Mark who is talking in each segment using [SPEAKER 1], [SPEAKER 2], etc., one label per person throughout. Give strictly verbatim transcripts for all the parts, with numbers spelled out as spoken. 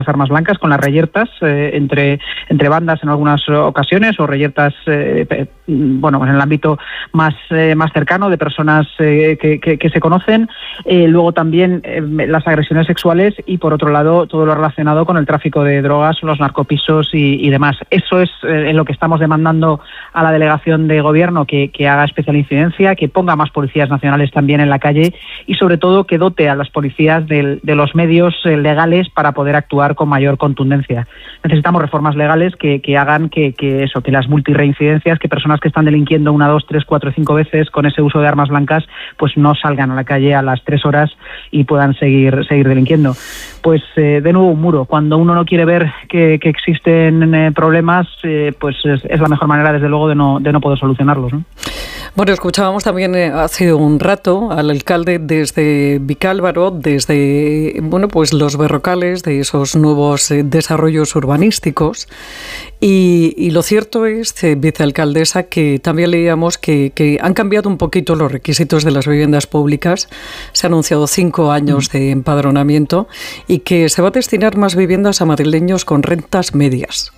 [SPEAKER 1] armas blancas, con las reyertas eh, entre, entre bandas en algunas ocasiones, o reyertas, eh, bueno, en el ámbito más, eh, más cercano de personas eh, que, que, que se conocen. Eh, luego también eh, las agresiones sexuales y, por otro lado, todo lo relacionado con el tráfico de drogas, los narcopisos y, y demás. Eso es eh, en lo que estamos demandando a la delegación de gobierno, que, que haga especial incidencia, que ponga más policías nacionales también en la calle y, sobre todo, que dote a las policías de, de los medios eh, legales para poder actuar con mayor contundencia. Necesitamos reformas legales que, que hagan que, que eso, que las multirreincidencias, que personas que están delinquiendo una, dos, tres, cuatro, cinco veces con ese uso de armas blancas, pues no salgan a la calle a las tres horas y puedan seguir, seguir delinquiendo. Pues eh, de nuevo un muro. Cuando uno no quiere ver que, que existen eh, problemas, eh, pues es, es la mejor manera, desde luego, de no, de no poder solucionarlos, ¿no?
[SPEAKER 2] Bueno, escuchábamos también eh, hace un rato al alcalde desde Vicálvaro, desde bueno, pues los berrocales de esos nuevos eh, desarrollos urbanísticos. Y, y lo cierto es, eh, vicealcaldesa, que también leíamos que, que han cambiado un poquito los requisitos de las viviendas públicas. Se han anunciado cinco años de empadronamiento y que se va a destinar más viviendas a madrileños con rentas medias.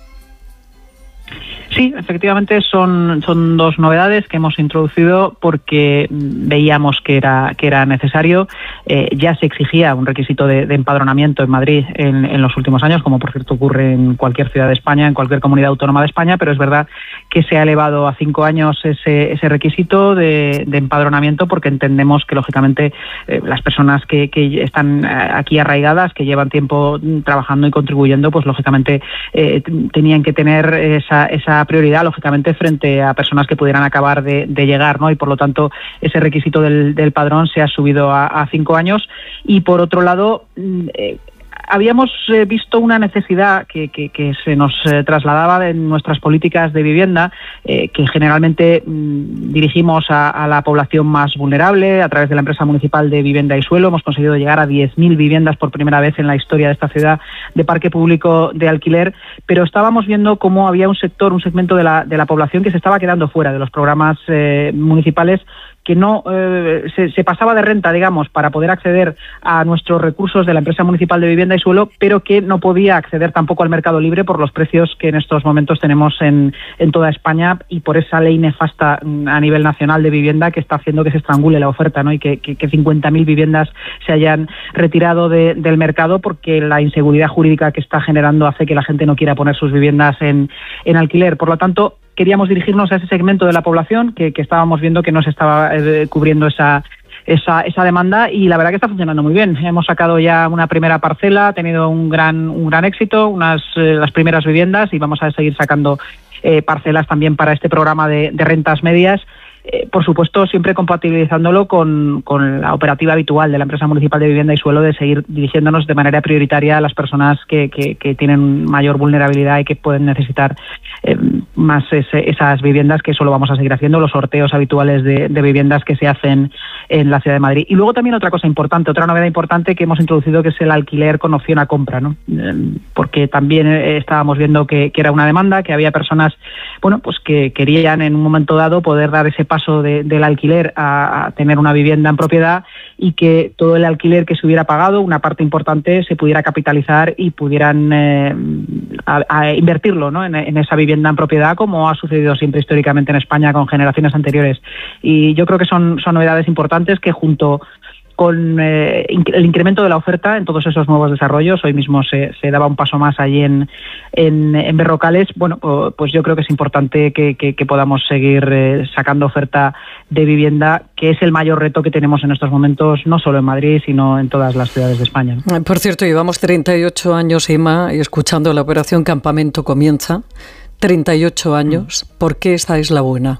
[SPEAKER 1] Sí, efectivamente son, son dos novedades que hemos introducido porque veíamos que era, que era necesario. Eh, ya se exigía un requisito de, de empadronamiento en Madrid en, en los últimos años, como por cierto ocurre en cualquier ciudad de España, en cualquier comunidad autónoma de España, pero es verdad que se ha elevado a cinco años ese, ese requisito de, de empadronamiento, porque entendemos que, lógicamente, eh, las personas que, que están aquí arraigadas, que llevan tiempo trabajando y contribuyendo, pues lógicamente eh, tenían que tener esa, esa prioridad, lógicamente, frente a personas que pudieran acabar de, de llegar, ¿no? Y por lo tanto ese requisito del, del padrón se ha subido a, a cinco años. Y por otro lado, eh, habíamos eh, visto una necesidad que, que, que se nos eh, trasladaba en nuestras políticas de vivienda, eh, que generalmente mm, dirigimos a, a la población más vulnerable a través de la empresa municipal de vivienda y suelo. Hemos conseguido llegar a diez mil viviendas por primera vez en la historia de esta ciudad de parque público de alquiler, pero estábamos viendo cómo había un sector, un segmento de la, de la población que se estaba quedando fuera de los programas eh, municipales, que no eh, se, se pasaba de renta, digamos, para poder acceder a nuestros recursos de la empresa municipal de vivienda y suelo, pero que no podía acceder tampoco al mercado libre por los precios que en estos momentos tenemos en, en toda España, y por esa ley nefasta a nivel nacional de vivienda que está haciendo que se estrangule la oferta, ¿no? Y que, que, que cincuenta mil viviendas se hayan retirado de, del mercado, porque la inseguridad jurídica que está generando hace que la gente no quiera poner sus viviendas en, en alquiler. Por lo tanto, queríamos dirigirnos a ese segmento de la población que, que estábamos viendo que no se estaba eh, cubriendo esa, esa, esa demanda, y la verdad que está funcionando muy bien. Hemos sacado ya una primera parcela, ha tenido un gran, un gran éxito, unas eh, las primeras viviendas, y vamos a seguir sacando eh, parcelas también para este programa de, de rentas medias. Eh, por supuesto, siempre compatibilizándolo con, con la operativa habitual de la empresa municipal de vivienda y suelo, de seguir dirigiéndonos de manera prioritaria a las personas que, que, que tienen mayor vulnerabilidad y que pueden necesitar eh, más ese, esas viviendas, que eso lo vamos a seguir haciendo, los sorteos habituales de, de viviendas que se hacen en la ciudad de Madrid. Y luego también otra cosa importante, otra novedad importante que hemos introducido, que es el alquiler con opción a compra, ¿no? Eh, porque también eh, estábamos viendo que, que era una demanda, que había personas, bueno, pues que querían en un momento dado poder dar ese paso de, del alquiler a, a tener una vivienda en propiedad, y que todo el alquiler que se hubiera pagado, una parte importante, se pudiera capitalizar y pudieran eh, a, a invertirlo, ¿no? en, en esa vivienda en propiedad, como ha sucedido siempre históricamente en España con generaciones anteriores. Y yo creo que son, son novedades importantes que, junto con eh, el incremento de la oferta en todos esos nuevos desarrollos, hoy mismo se, se daba un paso más allí en, en, en Berrocales, bueno, pues yo creo que es importante que, que, que podamos seguir eh, sacando oferta de vivienda, que es el mayor reto que tenemos en estos momentos, no solo en Madrid, sino en todas las ciudades de España.
[SPEAKER 2] Por cierto, llevamos treinta y ocho años, Ima, escuchando la operación Campamento Comienza. treinta y ocho años. ¿Por qué esta es la buena?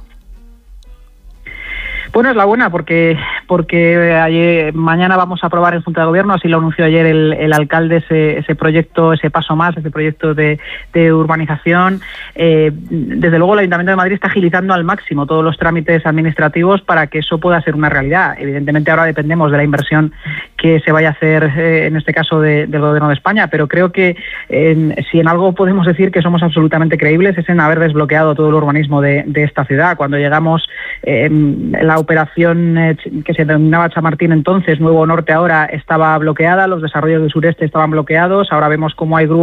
[SPEAKER 1] Bueno, es la buena porque porque ayer, mañana vamos a aprobar en Junta de Gobierno, así lo anunció ayer el, el alcalde, ese, ese proyecto, ese paso más, ese proyecto de, de urbanización. Eh, desde luego el Ayuntamiento de Madrid está agilizando al máximo todos los trámites administrativos para que eso pueda ser una realidad. Evidentemente ahora dependemos de la inversión que se vaya a hacer, eh, en este caso de, del Gobierno de España, pero creo que eh, si en algo podemos decir que somos absolutamente creíbles es en haber desbloqueado todo el urbanismo de, de esta ciudad. Cuando llegamos, eh, la operación eh, que se denominaba Chamartín entonces, Nuevo Norte ahora, estaba bloqueada, los desarrollos del sureste estaban bloqueados, ahora vemos cómo hay grúas